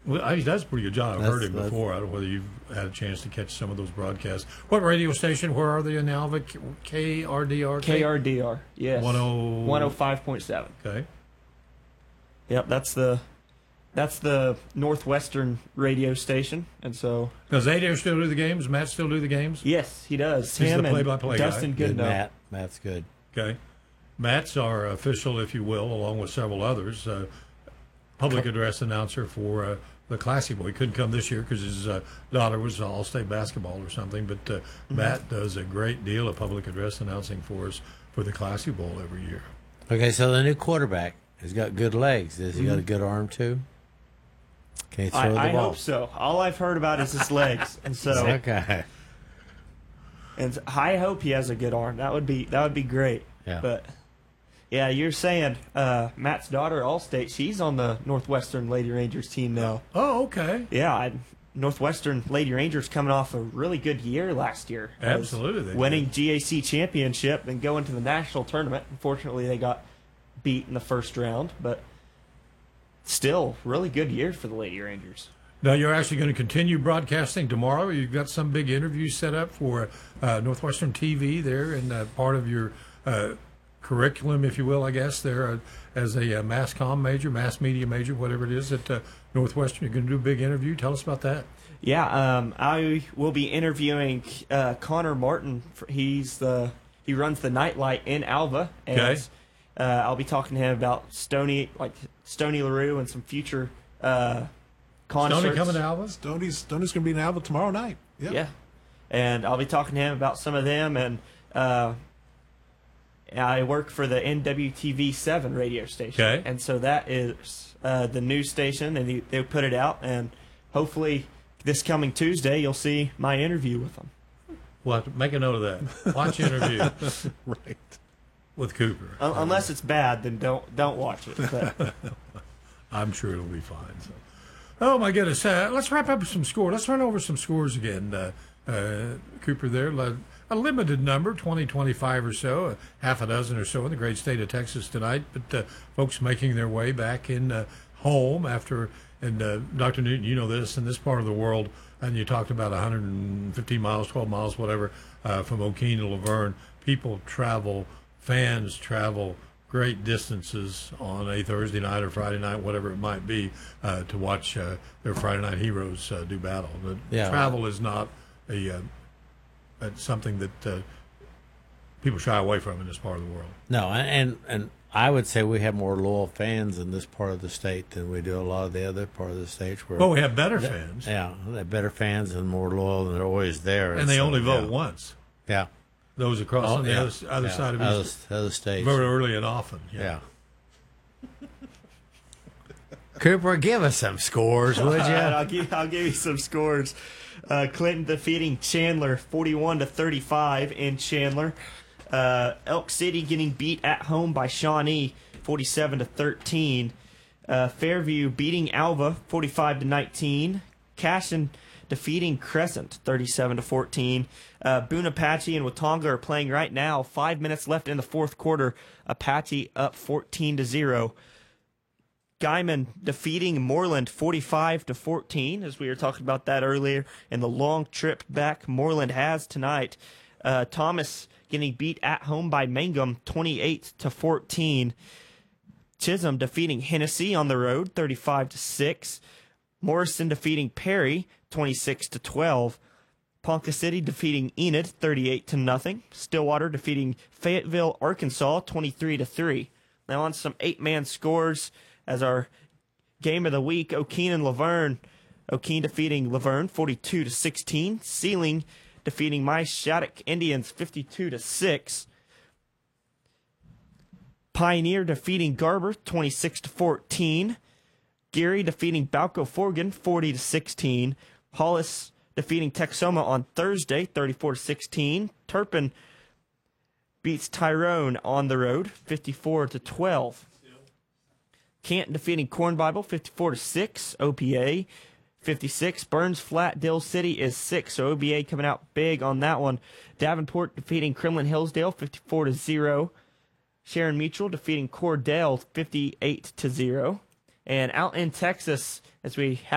Well, he does a pretty good job. I've heard him before. I don't know whether you've had a chance to catch some of those broadcasts. What radio station? Where are they in Alva? KRDR? KRDR, yes. 105.7. Okay. Yep, that's the Northwestern radio station, and so. Does Adair still do the games? Matt still do the games? Yes, he does. He's Him the play-by-play and Dustin guy. Goodenough. Matt's good. Okay. Matt's our official, if you will, along with several others, public address announcer for the Classic Bowl. He couldn't come this year because his daughter was All-State basketball or something, but Matt does a great deal of public address announcing for us for the Classic Bowl every year. Okay, so the new quarterback has got good legs. Has he got a good arm, too? Can he throw the ball? I hope so. All I've heard about is his legs, and so okay. And I hope he has a good arm. That would be great. Yeah. But yeah, you're saying Matt's daughter, Allstate, she's on the Northwestern Lady Rangers team now. Oh, okay. Yeah, Northwestern Lady Rangers coming off a really good year last year. Absolutely. Winning GAC championship and going to the national tournament. Unfortunately, they got beat in the first round, but still, really good year for the Lady Rangers. Now, you're actually going to continue broadcasting tomorrow. You've got some big interviews set up for Northwestern TV there, and part of your curriculum, if you will, I guess, there as a mass media major, whatever it is at Northwestern. You're going to do a big interview. Tell us about that. Yeah, I will be interviewing Connor Martin. He runs the Nightlight in Alva, and okay. I'll be talking to him about Stony LaRue and some future concerts. Stony coming to Alva? Stoney's going to be in Alva tomorrow night. Yep. Yeah, and I'll be talking to him about some of them, and I work for the NWTV7 radio station, okay. And so that is the news station, and they put it out, and hopefully this coming Tuesday you'll see my interview with them. We'll have to make a note of that. Watch the interview. Right. With Cooper. Unless it's bad, then don't watch it. But. I'm sure it'll be fine. So. Oh, my goodness. Let's wrap up some scores. Let's run over some scores again, Cooper there. A limited number, 20, 25 or so, half a dozen or so in the great state of Texas tonight. But folks making their way back in home after, and Dr. Newton, you know this, in this part of the world, and you talked about 115 miles, 12 miles, whatever, from O'Keene to Laverne. People travel, fans travel great distances on a Thursday night or Friday night, whatever it might be, to watch their Friday Night Heroes do battle. Travel is not something that people shy away from in this part of the world. No, and I would say we have more loyal fans in this part of the state than we do a lot of the other part of the states. Well, we have better fans. Yeah, they have better fans and more loyal, and they're always there. And they only vote once. Yeah. Those across on the other side of other states. Very early and often. Yeah. Cooper, give us some scores, would you? I'll give you some scores. Clinton defeating Chandler 41-35 in Chandler. Elk City getting beat at home by Shawnee 47-13. Fairview beating Alva 45-19. Cashin defeating Crescent 37-14. Boone Apache and Watonga are playing right now. 5 minutes left in the fourth quarter. Apache up 14-0. Guyman defeating Moreland 45-14, as we were talking about that earlier. And the long trip back Moreland has tonight. Thomas getting beat at home by Mangum 28-14. Chisholm defeating Hennessy on the road 35-6. Morrison defeating Perry 26-12. Ponca City defeating Enid 38-0. Stillwater defeating Fayetteville, Arkansas 23-3. Now on some 8-man scores as our game of the week. O'Keene and Laverne. O'Keene defeating Laverne 42-16. Sealing defeating my Shattuck Indians 52-6. Pioneer defeating Garber 26-14. Geary defeating Balco Forgan 40-16. Hollis defeating Texoma on Thursday 34-16. Turpin beats Tyrone on the road 54-12. Canton defeating Corn Bible 54-6. OPA 56. Burns Flat Dill City is 6. So OBA coming out big on that one. Davenport defeating Kremlin Hillsdale 54-0. Sharon Mutual defeating Cordell 58-0. And out in Texas, as we have